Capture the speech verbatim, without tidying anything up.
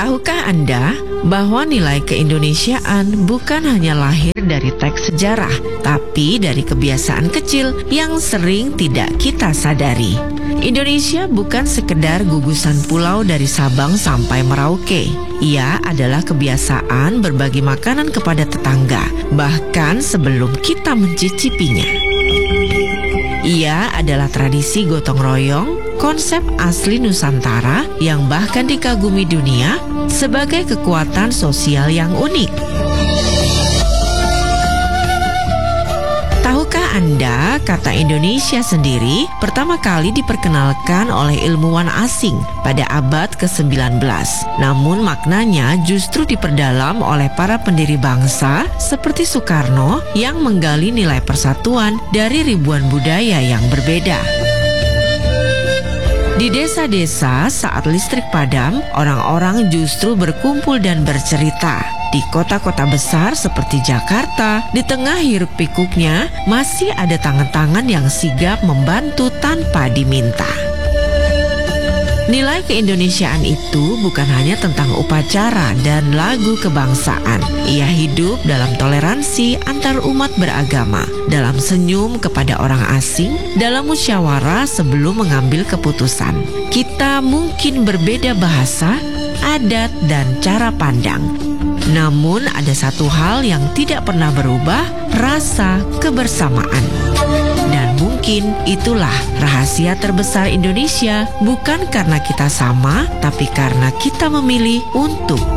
Tahukah Anda bahwa nilai keindonesiaan bukan hanya lahir dari teks sejarah, tapi dari kebiasaan kecil yang sering tidak kita sadari. Indonesia bukan sekedar gugusan pulau dari Sabang sampai Merauke. Ia adalah kebiasaan berbagi makanan kepada tetangga, bahkan sebelum kita mencicipinya. Ia adalah tradisi gotong royong, konsep asli Nusantara yang bahkan dikagumi dunia sebagai kekuatan sosial yang unik. Tahukah Anda, kata Indonesia sendiri pertama kali diperkenalkan oleh ilmuwan asing pada abad ke sembilan belas. Namun maknanya justru diperdalam oleh para pendiri bangsa seperti Soekarno yang menggali nilai persatuan dari ribuan budaya yang berbeda. Di desa-desa saat listrik padam, orang-orang justru berkumpul dan bercerita. Di kota-kota besar seperti Jakarta, di tengah hiruk pikuknya, masih ada tangan-tangan yang sigap membantu tanpa diminta. Nilai keindonesiaan itu bukan hanya tentang upacara dan lagu kebangsaan. Ia hidup dalam toleransi antar umat beragama, dalam senyum kepada orang asing, dalam musyawarah sebelum mengambil keputusan. Kita mungkin berbeda bahasa, adat, dan cara pandang. Namun ada satu hal yang tidak pernah berubah, rasa kebersamaan. Dan mungkin itulah rahasia terbesar Indonesia, bukan karena kita sama, tapi karena kita memilih untuk